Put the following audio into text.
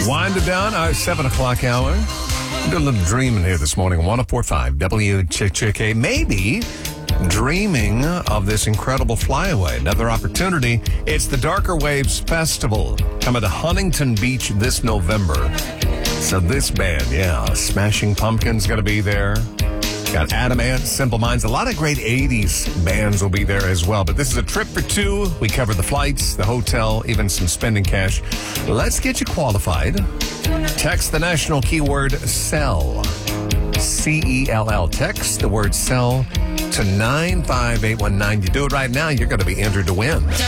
Wind it down, our 7 o'clock hour. Do a little dreaming here this morning. 104.5 WCHK. Maybe dreaming of this incredible flyaway. Another opportunity. It's the Darker Waves Festival coming to Huntington Beach this November. So this band, Smashing Pumpkins going to be there. Got Adam Ant, Simple Minds. A lot of great 80s bands will be there as well. But this is a trip for two. We cover the flights, the hotel, even some spending cash. Let's get you qualified. Text the national keyword CELL. CELL. Text the word CELL to 95819. You do it right now, you're going to be entered to win.